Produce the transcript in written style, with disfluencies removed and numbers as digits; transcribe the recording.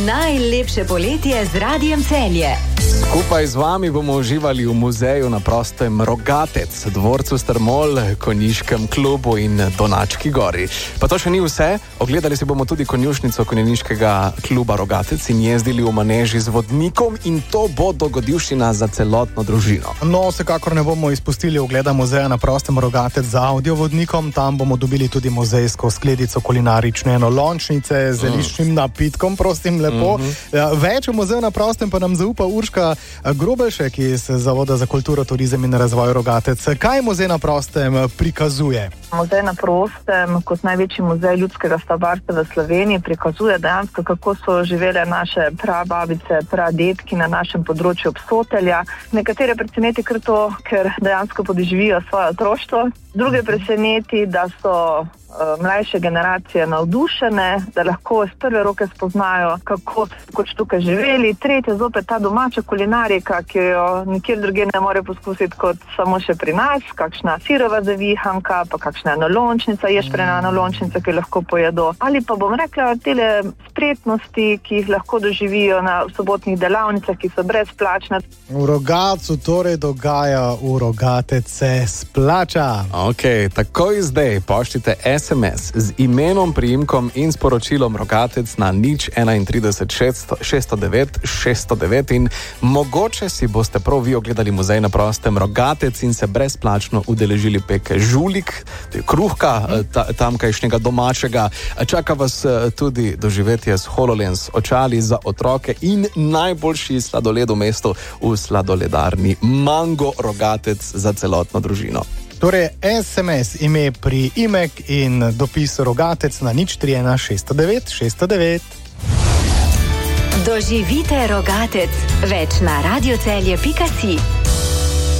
Najlepše poletje z Radiem Celje. Skupaj z vami bomo uživali v muzeju na prostem Rogatec, dvorcu Strmol, konjiškem klubu in Donački gori. Pa to še ni vse, ogledali si bomo tudi konjušnico konjeniškega kluba Rogatec in jezdili v maneži z vodnikom in to bo dogodivščina za celotno družino. No, vsekakor ne bomo izpustili ogleda muzeja na prostem Rogatec z audiovodnikom, tam bomo dobili tudi muzejsko skledico kulinarične enolončnice z zeliščnim napitkom, prosim lepo. Več o muzeju na prostem pa nam zaupa Urška Grobelšek iz Zavoda za kulturo, turizem in razvoj Rogatec. Kaj muzej na prostem prikazuje? Muzej na prostem, kot največji muzej ljudskega stavbarstva v Sloveniji, prikazuje dejansko, kako so živele naše prababice, pradedki na našem področju Obsotelja. Nekatere preseneti kar to, ker dejansko podoživijo svoje otroštvo. Druge preseneti, da so mlajše generacije navdušene, da lahko iz prve roke spoznajo, kako so tukaj živeli. Tretje, zopet ta domača kulinarika, ki jo nikjer drugje ne more poskusiti kot samo še pri nas, kakšna sirova zavihanka, pa kakšna enolončnica, ješprenjena enolončnica, ki lahko pojedo. Ali pa bom rekla, tele spretnosti, ki jih lahko doživijo na sobotnih delavnicah, ki so brezplačne. V Rogatcu torej dogaja, v Rogatec se splača. Ok, takoj zdaj pošljite SMS z imenom, priimkom in sporočilom Rogatec na 031 609 609 in mogoče si boste prav vi ogledali muzej na prostem Rogatec in se brezplačno udeležili peke žulik, kruhka tamkajšnjega domačega. Čaka vas tudi doživetje s HoloLens očali za otroke in najboljši sladoled v mestu v sladoledarni Mango Rogatec za celotno družino. Torej, SMS, ime, priimek in dopis Rogatec na 031 609 609. Doživite Rogatec. Več na radiocelje.si.